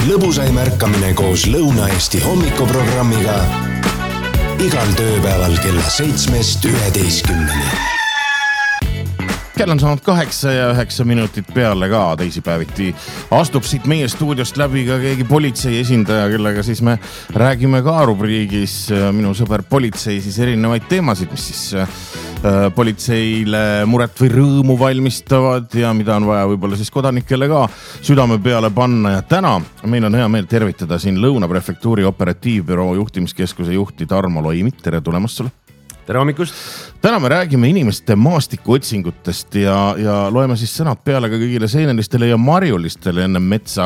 lõbusaim ärkamine koos Lõuna-Eesti hommikuprogrammiga igal tööpäeval kella 7-11. Kell on saanud 8 ja 9 minutit peale ka teisipäeviti. Astub siit meie stuudiost läbi ka keegi politsei esindaja, kellega siis me räägime ka rubriigis minu sõber politsei siis erinevaid teemasid, mis siis politseile muret või rõõmu valmistavad ja mida on vaja võib-olla siis kodanikele ka südame peale panna. Ja täna meil on hea meel tervitada siin Lõuna prefektuuri operatiivbüroo juhtimiskeskuse juhti Tarmo Loimit. Tere tulemast sulle! Tere hommikust! Täna me räägime inimeste maastikuotsingutest ja loeme siis sõnad peale ka kõigile seenelistele ja marjulistele enne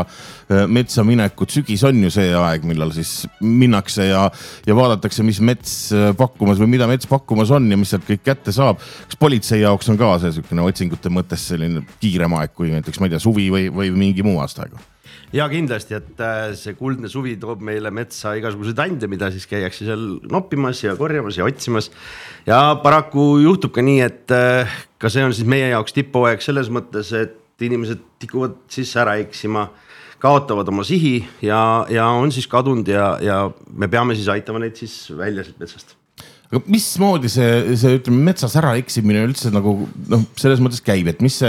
metsa minekut. Sügis on ju see aeg, millal siis minnakse ja vaadatakse, mis mets pakkumas või mida mets pakkumas on ja mis sealt kõik kätte saab. Kas politsei jaoks on ka see otsingute mõttes selline kiirem aeg kui näiteks, ma ei tea, suvi või mingi muu aastaaega? Ja kindlasti, et see kuldne suvi toob meile metsa igasuguseid ande, mida siis käiakse seal noppimas ja korjamas ja otsimas. Ja paraku juhtub ka nii, et ka see on siis meie jaoks tippuaeg selles mõttes, et inimesed tikuvad siis ära eksima, kaotavad oma sihi ja on siis kadunud ja me peame siis aitama neid siis välja metsast. Aga mismoodi see ütleme, metsas ära eksimine üldse nagu selles mõttes käib, et mis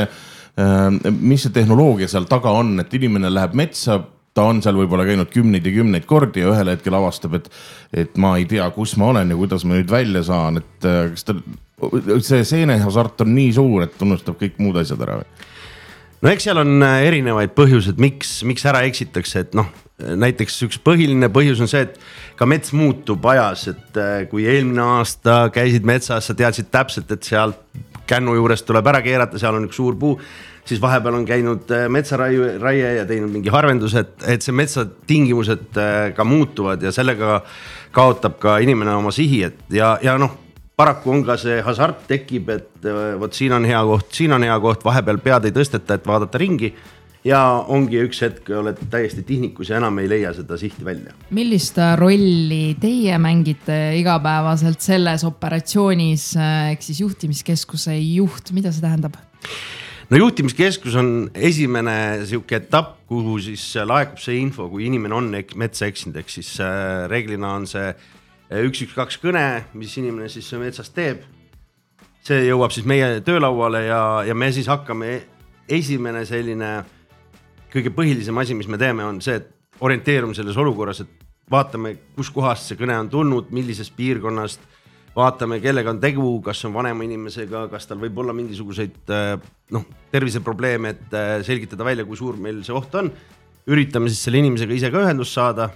see tehnoloogia seal taga on, et inimene läheb metsa, ta on seal võib-olla käinud kümneid ja kümneid kordi ja ühel hetkel avastab, et ma ei tea, kus ma olen ja kuidas ma nüüd välja saan, et kas see seenehasart on nii suur, et tunnustab kõik muud asjad ära või? No eks seal on erinevaid põhjused, miks ära eksitakse, et näiteks üks põhiline põhjus on see, et ka mets muutub ajas, et kui eelmine aasta käisid metsas, sa teadsid täpselt, et sealt kännu juurest tuleb ära keerata, seal on üks suur puu, siis vahepeal on käinud metsaraie ja teinud mingi harvendus, et see metsa tingimused ka muutuvad ja sellega kaotab ka inimene oma sihi, ja paraku on ka see hasart tekib, et võt siin on hea koht, vahepeal pead ei tõsteta, et vaadata ringi ja ongi üks hetk, oled täiesti tihnikus ja enam ei leia seda sihti välja. Millist rolli teie mängite igapäevaselt selles operatsioonis, ehk siis juhtimiskeskuse juht, mida see tähendab? No juhtimiskeskus on esimene siuke etapp, kuhu siis laekub see info, kui inimene on metsa eksinud, ehk siis reeglina on see 112 kõne, mis inimene siis metsast teeb. See jõuab siis meie töölauale ja me siis hakkame esimene selline kõige põhilisem asi, mis me teeme, on see, et orienteerume selles olukorras, et vaatame, kus kohast see kõne on tulnud, millisest piirkonnast, vaatame, kellega on tegu, kas on vanema inimesega, kas tal võib olla mingisuguseid terviseprobleeme, et selgitada välja, kui suur meil see oht on. Üritame siis selle inimesega ise ka ühendust saada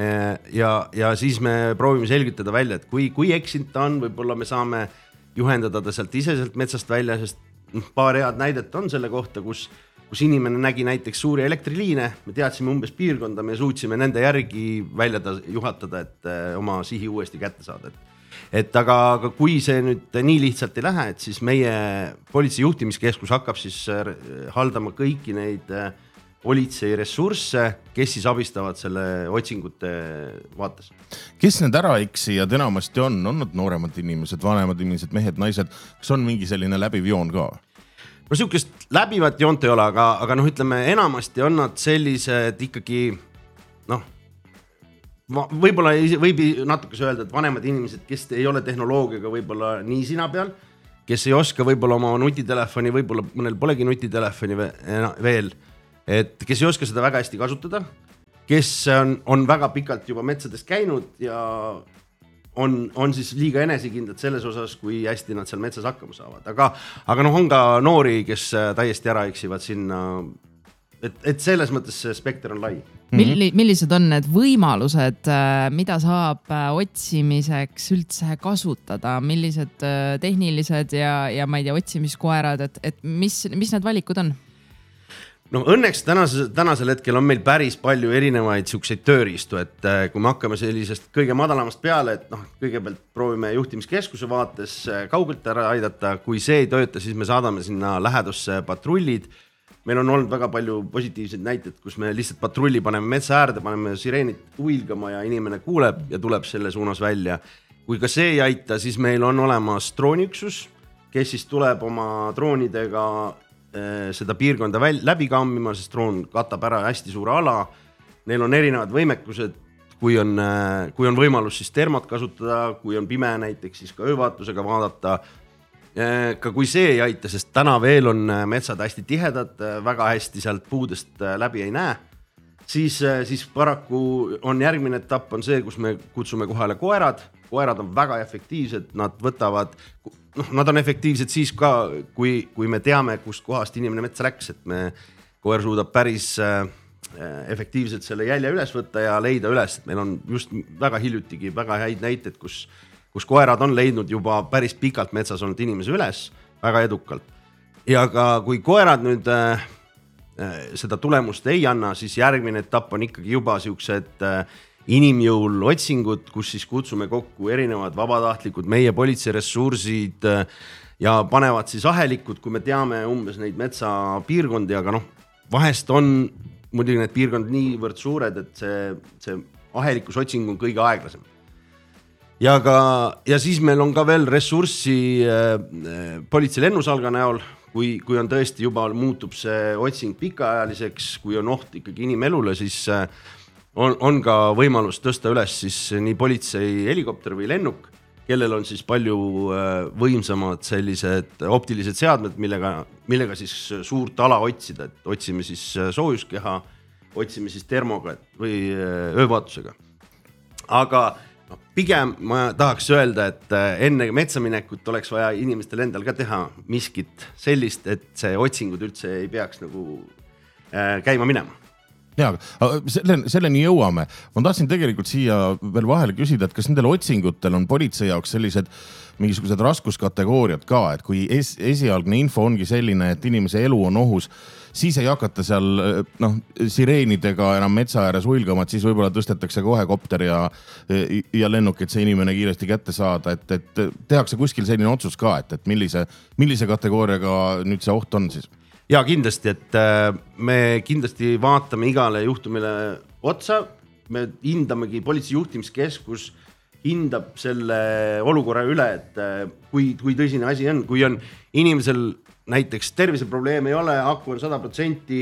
ja siis me proovime selgitada välja, et kui eksinud ta on, võib-olla me saame juhendada ta sealt iseselt metsast välja, sest paar head näidet on selle kohta, kus inimene nägi näiteks suuri elektriliine, me teadsime umbes piirkonda, me suutsime nende järgi välja juhatada, et oma sihi uuesti kätte saada. Aga kui see nüüd nii lihtsalt ei lähe, et siis meie politsei juhtimiskeskus hakkab siis haldama kõiki neid politsei ressursse, kes siis abistavad selle otsingute vaates. Kes need äraeksijad enamasti on nad nooremad inimesed, vanemad inimesed, mehed, naised, kas on mingi selline läbiv joon ka? No siukest läbivat joont ei ole, aga ütleme, enamasti on nad sellised ikkagi, võib-olla võib natuke öelda, et vanemad inimesed, kes ei ole tehnoloogiaga võib-olla nii sina peal, kes ei oska võib-olla oma nutitelefoni, võib-olla mõnel polegi nutitelefoni veel, et kes ei oska seda väga hästi kasutada, kes on väga pikalt juba metsadest käinud ja on siis liiga enesekindlad selles osas, kui hästi nad seal metsas hakkama saavad. Aga on ka noori, kes täiesti ära eksivad sinna, et selles mõttes see spekter on lai. Millised on need võimalused, mida saab otsimiseks üldse kasutada? Millised tehnilised ja ma ei tea, otsimiskoerad, et mis need valikud on? Õnneks tänasel hetkel on meil päris palju erinevaid siukseid tööriistu, et kui me hakkame sellisest kõige madalamast peale, et kõigepealt proovime juhtimiskeskuse vaates kaugelt ära aidata, kui see ei tööta, siis me saadame sinna lähedusse patrullid. Meil on olnud väga palju positiivseid näiteid, kus me lihtsalt patrulli paneme metsa äärde, paneme sireenid huilgama ja inimene kuuleb ja tuleb selle suunas välja. Kui ka see ei aita, siis meil on olemas drooniüksus, kes siis tuleb oma droonidega seda piirkonda läbi kammima, sest droon katab ära hästi suure ala neil on erinevad võimekused, kui on võimalus siis termot kasutada, kui on pime näiteks, siis ka öövaatusega vaadata. Ka kui see ei aita, sest täna veel on metsad hästi tihedad, väga hästi sealt puudest läbi ei näe, siis paraku on järgmine etapp on see, kus me kutsume kohale koerad. Koerad on väga efektiivsed, nad on efektiivsed siis ka, kui me teame, kust kohast inimene metsa läks, et koer suudab päris efektiivselt selle jälje üles võtta ja leida üles, et meil on just väga hiljutigi väga häid näited, kus koerad on leidnud juba päris pikalt metsas olnud inimese üles, väga edukalt. Ja ka kui koerad nüüd seda tulemust ei anna, siis järgmine etapp on ikkagi juba siuksed inimjõul otsingud, kus siis kutsume kokku erinevad vabatahtlikud, meie politseiressursid ja panevad siis ahelikud, kui me teame umbes neid metsapiirkondi, aga vahest on muidugi need piirkond niivõrd suured, et see ahelikus otsing on kõige aeglasem. Ja siis meil on ka veel ressurssi politsei lennusalga näol, kui on tõesti juba muutub see otsing pikaajaliseks, kui on oht ikkagi inimelule, siis on ka võimalus tõsta üles siis nii politsei helikopter või lennuk, kellel on siis palju võimsamad sellised optilised seadmed, millega siis suurt ala otsida, et otsime siis soojuskeha, otsime siis termoga või öövaatusega. Aga pigem ma tahaks öelda, et enne metsaminekut oleks vaja inimestel endal ka teha miskit sellist, et see otsingud üldse ei peaks nagu käima minema. Ja, selleni jõuame. Ma tahtsin tegelikult siia veel vahele küsida, et kas nendel otsingutel on politsei jaoks sellised mingisugused raskuskategooriad ka, et kui esialgne info ongi selline, et inimese elu on ohus, siis ei hakata seal sireenidega enam metsa ääres huilgama, et siis võib-olla tõstetakse kohe kopter ja lennuk, et see inimene kiiresti kätte saada, et tehakse kuskil selline otsus ka, et millise kategooriaga nüüd see oht on siis? Ja kindlasti, et me kindlasti vaatame igale juhtumile otsa, me hindamegi politsei juhtimiskeskus, hindab selle olukorra üle, et kui tõsine asi on, kui on inimesel näiteks terviseprobleem ei ole, aku on 100%,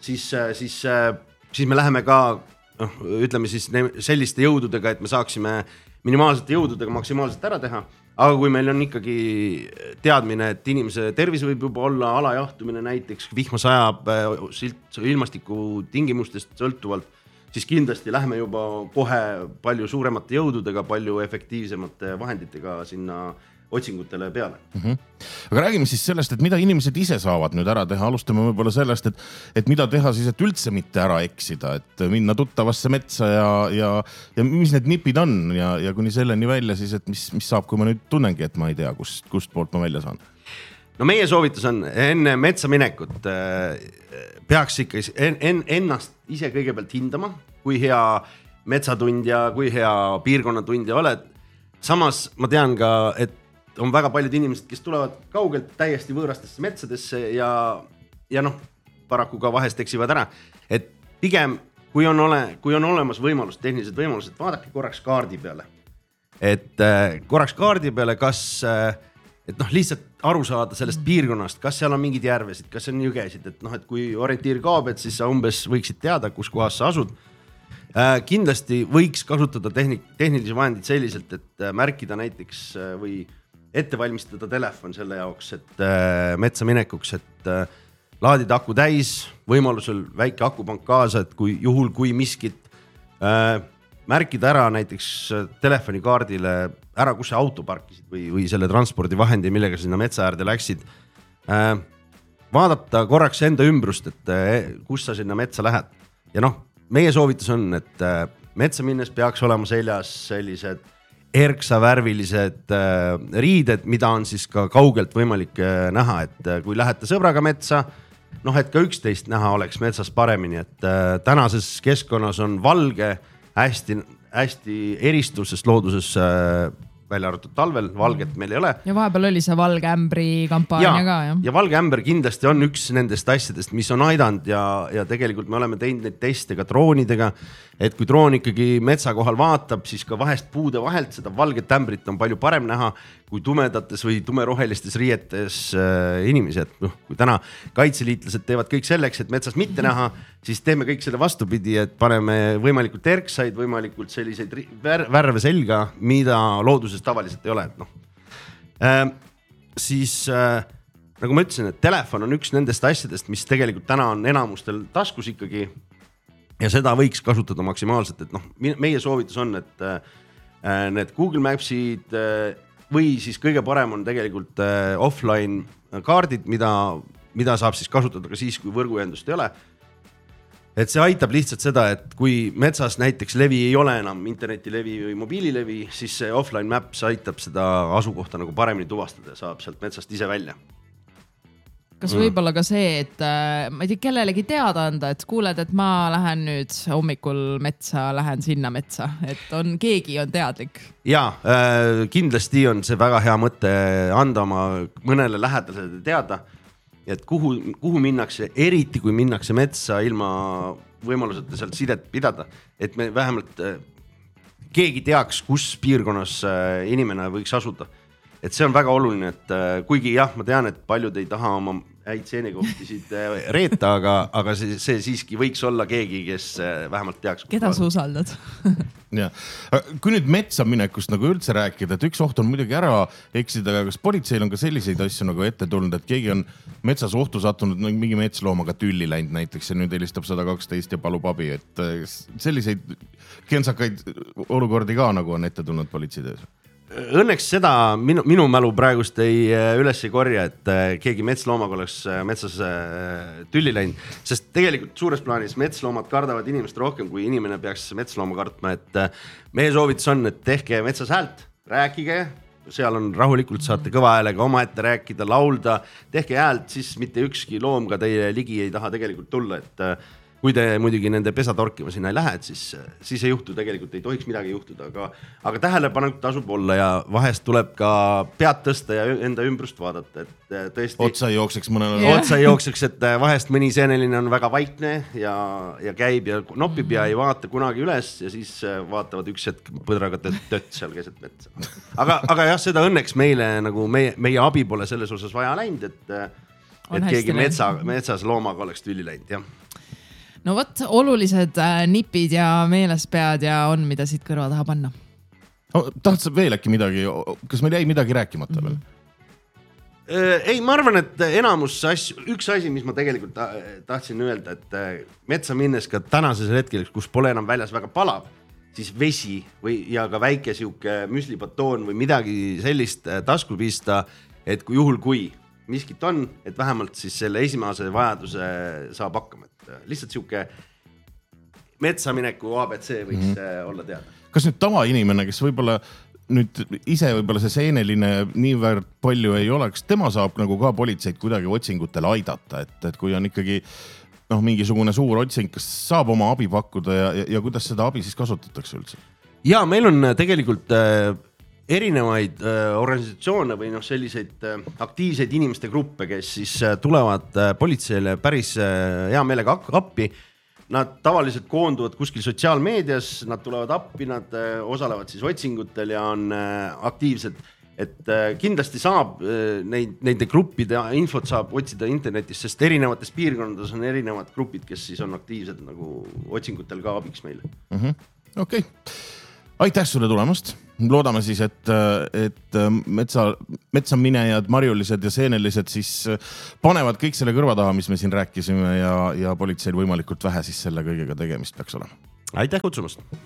siis me läheme ka, ütleme siis selliste jõududega, et me saaksime minimaalsete jõududega maksimaalselt ära teha. Aga kui meil on ikkagi teadmine, et inimese tervis võib juba olla alajahtumine näiteks, vihma sajab ilmastiku tingimustest sõltuvalt, siis kindlasti lähme juba kohe palju suuremate jõududega, palju efektiivsemate vahenditega sinna otsingutele peale. Aga räägime siis sellest, et mida inimesed ise saavad nüüd ära teha. Alustame võib-olla sellest, et mida teha siis, et üldse mitte ära eksida, et minna tuttavasse metsa ja mis need nipid on ja kuni selleni välja siis, et mis saab, kui ma nüüd tunnengi, et ma ei tea, kust poolt ma välja saan. No meie soovitus on enne metsa minekut peaks ikka ennast ise kõigepealt hindama, kui hea metsatundja, kui hea piirkonnatundja oled. Samas ma tean ka, et on väga paljud inimesed, kes tulevad kaugelt täiesti võõrastesse metsadesse ja paraku ka vahest eksivad ära. Et pigem, kui on olemas võimalus, tehnilised võimalused, vaadake korraks kaardi peale. Et korraks kaardi peale, kas lihtsalt aru saada sellest piirkonnast, kas seal on mingid järvesid, kas on jõgesid, et kui orientiir kaob, et siis sa umbes võiksid teada, kus kohas sa asud. Kindlasti võiks kasutada tehnilisi vahendid selliselt, et märkida näiteks või ette valmistada telefon selle jaoks, et metsa minekuks, et laadida aku täis, võimalusel väike akupank kaasa, et kui miskit märkida ära näiteks telefonikaardile ära, kus see auto parkisid või selle transpordivahendi, millega sinna metsa äärde läksid. Vaadata korraks enda ümbrust, et kus sa sinna metsa lähed. Ja meie soovitus on, et metsa minnes peaks olema seljas sellised erksavärvilised riided, mida on siis ka kaugelt võimalik näha, et kui lähete sõbraga metsa, et ka üksteist näha oleks metsas paremini, et tänases keskkonnas on valge hästi eristusest looduses välja arvatud talvel, valget meil ei ole. Ja vahepeal oli see valge ämbri kampaania ka, jah? Ja valge ämber kindlasti on üks nendest asjadest, mis on aidanud ja tegelikult me oleme teinud neid teste ka droonidega, et kui droon ikkagi metsa kohal vaatab, siis ka vahest puude vahelt seda valget ämbrit on palju parem näha kui tumedates või tumerohelistes riietes inimesi. Et kui täna kaitseliitlased teevad kõik selleks, et metsas mitte näha, siis teeme kõik selle vastupidi, et paneme võimalikult erksaid, võimalikult selliseid värve selga, mida looduses tavaliselt ei ole. Siis nagu ma ütlesin, et telefon on üks nendest asjadest, mis tegelikult täna on enamustel taskus ikkagi ja seda võiks kasutada maksimaalselt, et meie soovitus on, et need Google Mapsid või siis kõige parem on tegelikult offline kaardid, mida saab siis kasutada ka siis, kui võrguühendust ei ole. Et see aitab lihtsalt seda, et kui metsas näiteks levi ei ole enam internetilevi või mobiililevi, siis see offline maps aitab seda asukohta nagu paremini tuvastada ja saab sealt metsast ise välja. Kas võib-olla ka see, et ma ei tea, kellelegi teada anda, et kuuled, et ma lähen nüüd hommikul metsa, lähen sinna metsa, et keegi on teadlik? Jaa, kindlasti on see väga hea mõte anda oma mõnele lähedasele teada, et kuhu minnakse, eriti kui minnakse metsa ilma võimaluseta sealt sidet pidada, et me vähemalt keegi teaks, kus piirkonnas inimene võiks asuda. Et see on väga oluline, et kuigi jah, ma tean, et paljud ei taha oma häid seenekohtisid reeta, aga see siiski võiks olla keegi, kes vähemalt teaks. Keda sa usaldad? Ja. Kui nüüd metsa minekust nagu üldse rääkida, et üks oht on muidugi ära eksida, aga kas politseil on ka selliseid asju nagu ette tulnud, et keegi on metsas ohtu sattunud, mingi metsloomaga tülli läinud näiteks ja nüüd helistab 112 ja palub abi, et selliseid kentsakaid olukordi ka nagu on ette tulnud politseitöös? Õnneks seda minu mälu praegust üles ei korja, et keegi metsloomaga oleks metsas tülli läinud, sest tegelikult suures plaanis metsloomad kardavad inimest rohkem, kui inimene peaks metslooma kartma, et meie soovitus on, et tehke metsas häält, rääkige, seal on rahulikult, saate kõva häälega oma ette rääkida, laulda, tehke häält, siis mitte ükski loom ka teie ligi ei taha tegelikult tulla, et kui te muidugi nende pesa torkima sinna ei lähe, siis ei juhtu, tegelikult ei tohiks midagi juhtuda, aga tähelepanek tasub olla ja vahest tuleb ka pead tõsta ja enda ümbrust vaadata, et tõesti otsa ei jookseks mõnele. Otsa ei jookseks, et vahest mõni seeneline on väga vaikne ja käib ja nopib ja ei vaata kunagi üles ja siis vaatavad üks hetk põdraga tött seal keset metsa. Aga jah, seda õnneks meile nagu meie abi pole selles osas vaja läinud, et keegi metsas loomaga oleks tülli läinud, jah. No võt, olulised nipid ja meelespead ja on, mida siit kõrva taha panna. Tahtsa veel äkki midagi, kas meil jäi midagi rääkimata veel? Ei, ma arvan, et enamus üks asi, mis ma tegelikult tahtsin öelda, et metsa minnes ka tänases hetkel, kus pole enam väljas väga palav, siis vesi ja ka väike siuke müslipatoon või midagi sellist tasku pista, et kui miskit on, et vähemalt siis selle esimese vajaduse saab hakkama. Lihtsalt siuke metsamineku ABC võiks olla teada. Kas nüüd tavainimene, kes võib-olla nüüd ise võib-olla see seeneline niivõrd palju ei oleks, tema saab nagu ka politseid kuidagi otsingutel aidata, et kui on ikkagi mingisugune suur otsing, kas saab oma abi pakkuda ja kuidas seda abi siis kasutatakse üldse? Ja meil on tegelikult erinevaid organisatsioone või selliseid aktiivseid inimeste gruppe, kes siis tulevad politseile päris hea meelega appi. Nad tavaliselt koonduvad kuskil sotsiaalmeedias, nad tulevad appi, nad osalevad siis otsingutel ja on aktiivsed. Et kindlasti saab nende gruppide infot saab otsida internetis, sest erinevates piirkondades on erinevad grupid, kes siis on aktiivsed nagu otsingutel ka abiks meile. Okei. Aitäh sulle tulemast. Loodame siis, et metsaminejad, marjulised ja seenelised siis panevad kõik selle kõrva taha, mis me siin rääkisime ja politseil võimalikult vähe siis selle kõigega tegemist peaks olema. Aitäh kutsumast!